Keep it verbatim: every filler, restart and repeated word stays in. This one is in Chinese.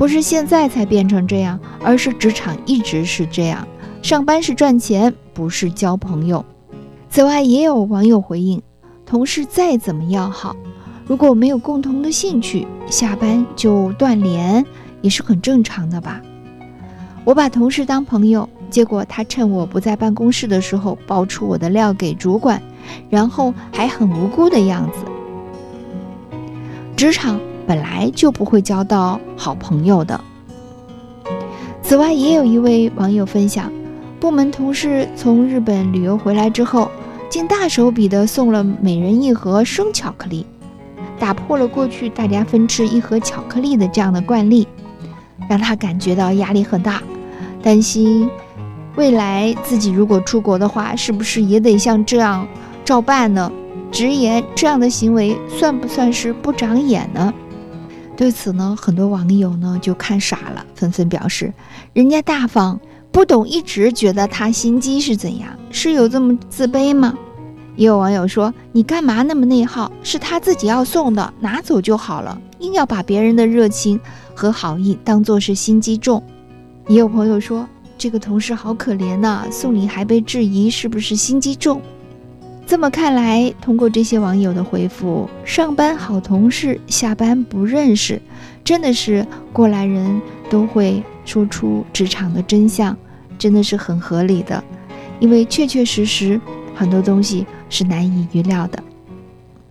不是现在才变成这样，而是职场一直是这样，上班是赚钱，不是交朋友。此外，也有网友回应，同事再怎么要好，如果没有共同的兴趣，下班就断联也是很正常的吧。我把同事当朋友，结果他趁我不在办公室的时候爆出我的料给主管，然后还很无辜的样子。职场本来就不会交到好朋友的。此外，也有一位网友分享，部门同事从日本旅游回来之后，竟大手笔地送了每人一盒生巧克力，打破了过去大家分吃一盒巧克力的这样的惯例，让他感觉到压力很大，担心未来自己如果出国的话，是不是也得像这样照办呢？直言这样的行为算不算是不长眼呢？对此呢，很多网友呢就看傻了，纷纷表示人家大方，不懂一直觉得他心机是怎样，是有这么自卑吗？也有网友说，你干嘛那么内耗，是他自己要送的，拿走就好了，硬要把别人的热情和好意当作是心机重。也有朋友说，这个同事好可怜呐，送礼还被质疑是不是心机重。这么看来，通过这些网友的回复，上班好同事，下班不认识，真的是过来人都会说出职场的真相，真的是很合理的，因为确确实实很多东西是难以预料的。